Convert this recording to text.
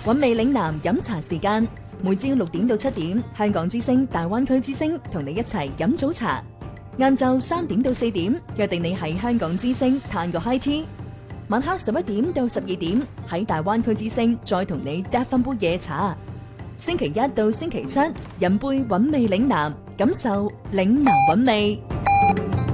韻味嶺南飲茶時間，每朝6點到7點，香港之聲、大灣區之聲同你一齊飲早茶。晏晝3點到4點，約定你喺香港之聲嘆個 high tea。晚黑11點到12點，喺大灣區之聲再同你嗒翻杯夜茶。星期一到星期七，飲杯韻味嶺南，感受嶺南韻味。